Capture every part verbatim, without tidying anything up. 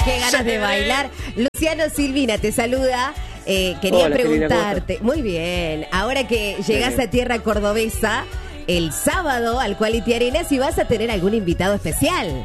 qué ganas de bailar. Luciano Silvina te saluda. Eh, quería Hola, preguntarte, muy bien, ahora que llegás Bien. a tierra cordobesa, el sábado al Quality Arena, si vas a tener algún invitado especial.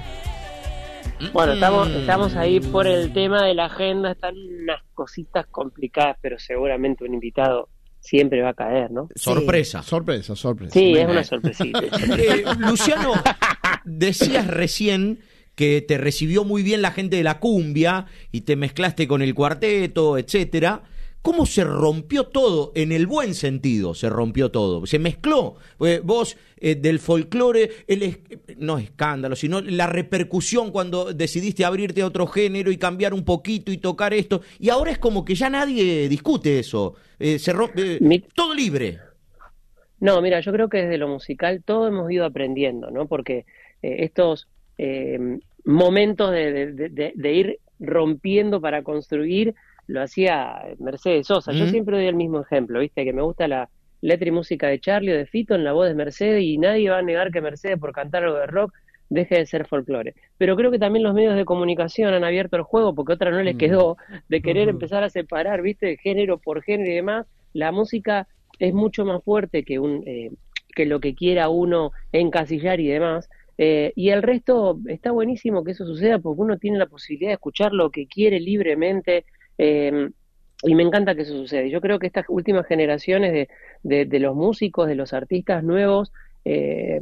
Bueno, estamos, Mm. estamos ahí por el tema de la agenda, están unas cositas complicadas, pero seguramente un invitado siempre va a caer, ¿no? Sorpresa. Sorpresa, sorpresa. Sí, Muy es bien. una sorpresita. Eh, Luciano, decías recién que te recibió muy bien la gente de la cumbia y te mezclaste con el cuarteto, etcétera. ¿Cómo se rompió todo? En el buen sentido se rompió todo. Se mezcló. Eh, vos, eh, del folclore, el es, no escándalo, sino la repercusión cuando decidiste abrirte a otro género y cambiar un poquito y tocar esto. Y ahora es como que ya nadie discute eso. Eh, se rompe, eh, Mi- todo libre. No, mira, yo creo que desde lo musical todo hemos ido aprendiendo, ¿no? Porque eh, estos eh, momentos de, de- de- de- de ir rompiendo para construir lo hacía Mercedes Sosa. Yo Ujú. siempre doy el mismo ejemplo, ¿viste? Que me gusta la letra y música de Charlie o de Fito en la voz de Mercedes, y nadie va a negar que Mercedes, por cantar algo de rock, deje de ser folclore. Pero creo que también los medios de comunicación han abierto el juego, porque otra no les quedó, de querer empezar a separar, ¿viste? Género por género y demás. La música es mucho más fuerte que un eh, que lo que quiera uno encasillar y demás. Eh, y el resto está buenísimo que eso suceda, porque uno tiene la posibilidad de escuchar lo que quiere libremente. eh, y me encanta que eso suceda. Y yo creo que estas últimas generaciones de, de, de los músicos, de los artistas nuevos, eh,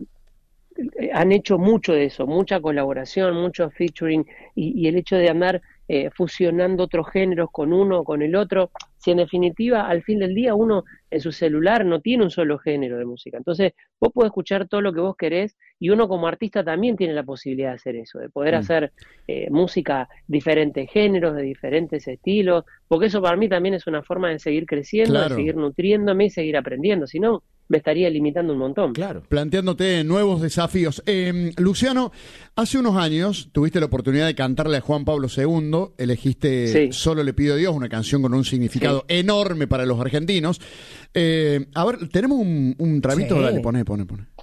han hecho mucho de eso, mucha colaboración, mucho featuring, y, y el hecho de andar eh, fusionando otros géneros con uno o con el otro. Si en definitiva al fin del día uno en su celular no tiene un solo género de música, entonces vos podés escuchar todo lo que vos querés, y uno como artista también tiene la posibilidad de hacer eso, de poder Mm. hacer eh, música, diferentes géneros, de diferentes estilos, porque eso para mí también es una forma de seguir creciendo, Claro. de seguir nutriéndome y seguir aprendiendo, si no me estaría limitando un montón. Claro. Planteándote nuevos desafíos. Eh, Luciano, hace unos años tuviste la oportunidad de cantarle a Juan Pablo segundo, elegiste Sí. Solo le pido a Dios, una canción con un significado enorme para los argentinos. Eh, a ver, tenemos un, un tramito, Sí. dale, poné, poné, poné.